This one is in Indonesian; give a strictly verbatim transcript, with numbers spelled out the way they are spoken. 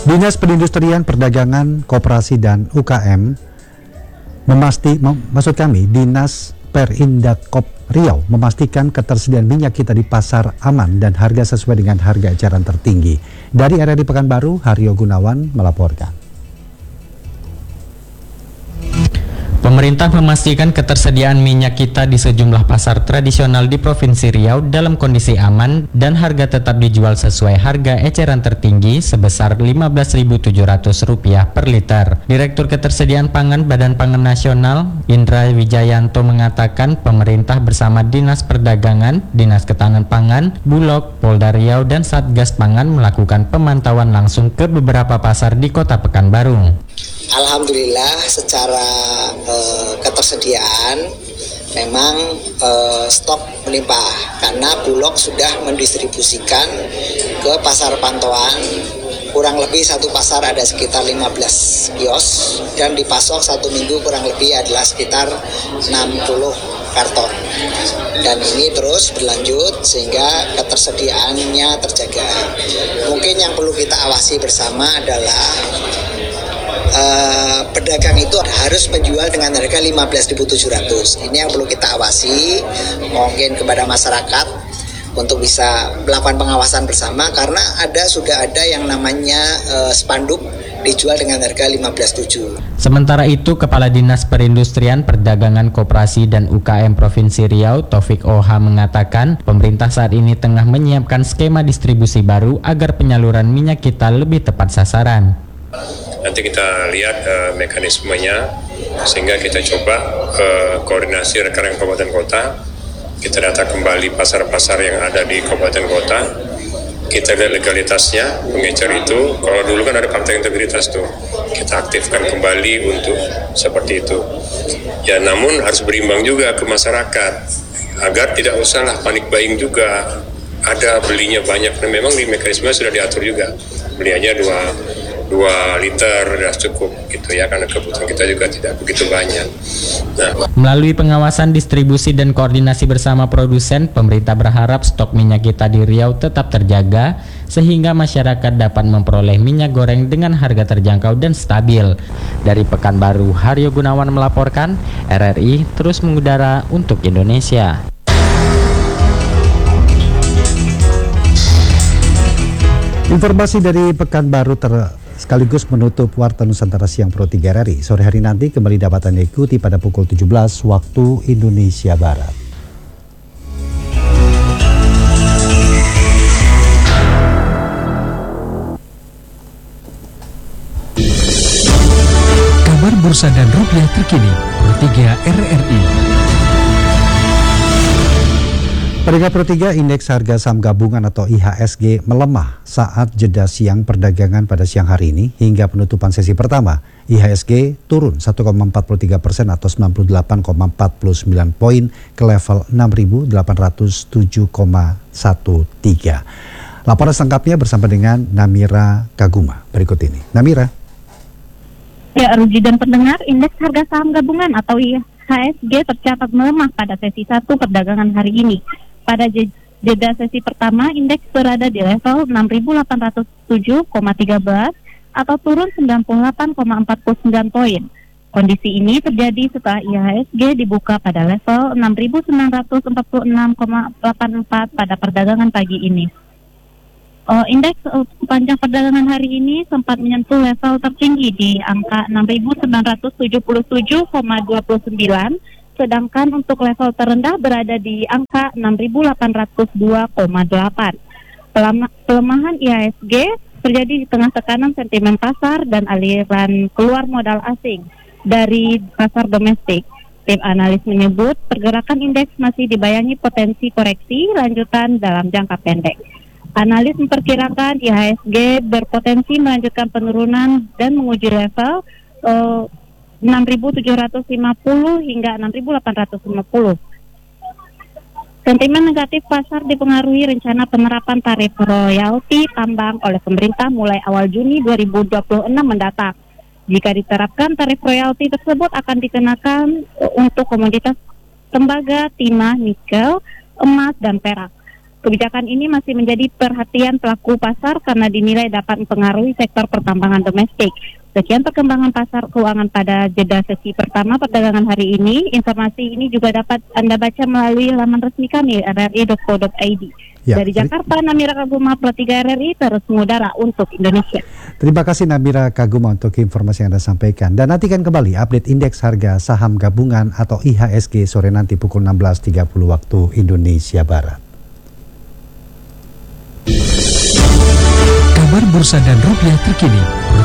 Dinas Perindustrian, Perdagangan, Koperasi dan U K M memasti, mem, maksud kami Dinas Perindakop Riau memastikan ketersediaan minyak kita di pasar aman dan harga sesuai dengan harga eceran tertinggi. Dari R R I Pekanbaru, Haryo Gunawan melaporkan. Pemerintah memastikan ketersediaan minyak kita di sejumlah pasar tradisional di Provinsi Riau dalam kondisi aman dan harga tetap dijual sesuai harga eceran tertinggi sebesar lima belas ribu tujuh ratus rupiah per liter. Direktur Ketersediaan Pangan Badan Pangan Nasional, Indra Wijayanto mengatakan pemerintah bersama Dinas Perdagangan, Dinas Ketahanan Pangan, Bulog, Polda Riau dan Satgas Pangan melakukan pemantauan langsung ke beberapa pasar di Kota Pekanbaru. Alhamdulillah secara uh, ketersediaan memang uh, stok melimpah karena Bulog sudah mendistribusikan ke pasar pantauan kurang lebih satu pasar ada sekitar lima belas kios dan dipasok satu minggu kurang lebih adalah sekitar enam puluh karton dan ini terus berlanjut sehingga ketersediaannya terjaga. Mungkin yang perlu kita awasi bersama adalah Uh, pedagang itu harus menjual dengan harga lima belas ribu tujuh ratus. Ini yang perlu kita awasi, mungkin kepada masyarakat untuk bisa melakukan pengawasan bersama karena ada sudah ada yang namanya uh, spanduk dijual dengan harga lima belas tujuh. Sementara itu, Kepala Dinas Perindustrian, Perdagangan, Koperasi dan U K M Provinsi Riau, Taufik Oha mengatakan, pemerintah saat ini tengah menyiapkan skema distribusi baru agar penyaluran minyak kita lebih tepat sasaran. Nanti kita lihat uh, mekanismenya sehingga kita coba uh, koordinasi rekan-rekan kabupaten kota, kita data kembali pasar-pasar yang ada di kabupaten kota, kita lihat legalitasnya, pengecer itu, kalau dulu kan ada fakta integritas tuh, kita aktifkan kembali untuk seperti itu. Ya namun harus berimbang juga ke masyarakat agar tidak usahlah panik buying juga, ada belinya banyak, dan memang di mekanisme sudah diatur juga, beliannya dua dua liter sudah cukup gitu ya karena kebutuhan kita juga tidak begitu banyak. Nah, melalui pengawasan distribusi dan koordinasi bersama produsen, pemerintah berharap stok minyak kita di Riau tetap terjaga sehingga masyarakat dapat memperoleh minyak goreng dengan harga terjangkau dan stabil. Dari Pekanbaru, Haryo Gunawan melaporkan, R R I terus mengudara untuk Indonesia. Informasi dari Pekanbaru ter sekaligus menutup Warta Nusantara Siang Pro tiga R R I. Sore hari nanti kembali dapat Anda ikuti pada pukul tujuh belas waktu Indonesia Barat. Kabar bursa dan rupiah terkini Pro tiga R R I. Pada Pro tiga, indeks harga saham gabungan atau I H S G melemah saat jeda siang perdagangan pada siang hari ini hingga penutupan sesi pertama. I H S G turun satu koma empat tiga persen atau sembilan puluh delapan koma empat sembilan poin ke level enam ribu delapan ratus tujuh koma tiga belas. Laporan selengkapnya bersama dengan Namira Kaguma berikut ini. Namira. Ya, Ruji dan pendengar, indeks harga saham gabungan atau I H S G tercatat melemah pada sesi satu perdagangan hari ini. Pada jeda sesi pertama, indeks berada di level enam ribu delapan ratus tujuh koma tiga belas atau turun sembilan puluh delapan koma empat sembilan poin. Kondisi ini terjadi setelah I H S G dibuka pada level enam ribu sembilan ratus empat puluh enam koma delapan empat pada perdagangan pagi ini. Uh, indeks uh, sepanjang perdagangan hari ini sempat menyentuh level tertinggi di angka enam ribu sembilan ratus tujuh puluh tujuh koma dua sembilan, sedangkan untuk level terendah berada di angka enam ribu delapan ratus dua koma delapan. Pelemahan I H S G terjadi di tengah tekanan sentimen pasar dan aliran keluar modal asing dari pasar domestik. Tim analis menyebut pergerakan indeks masih dibayangi potensi koreksi lanjutan dalam jangka pendek. Analis memperkirakan I H S G berpotensi melanjutkan penurunan dan menguji level uh, enam ribu tujuh ratus lima puluh hingga enam ribu delapan ratus lima puluh. Sentimen negatif pasar dipengaruhi rencana penerapan tarif royalti tambang oleh pemerintah mulai awal Juni dua ribu dua puluh enam mendatang. Jika diterapkan, tarif royalti tersebut akan dikenakan untuk komoditas tembaga, timah, nikel, emas, dan perak. Kebijakan ini masih menjadi perhatian pelaku pasar karena dinilai dapat mempengaruhi sektor pertambangan domestik. Sekian perkembangan pasar keuangan pada jeda sesi pertama perdagangan hari ini. Informasi ini juga dapat Anda baca melalui laman resmi kami r r i dot co dot i d. Ya, Dari Jakarta, Namira Kaguma, Pro tiga R R I, terus mengudara untuk Indonesia. Terima kasih Namira Kaguma untuk informasi yang Anda sampaikan. Dan nantikan kembali update indeks harga saham gabungan atau I H S G sore nanti pukul enam belas tiga puluh waktu Indonesia Barat. Kabar bursa dan rupiah terkini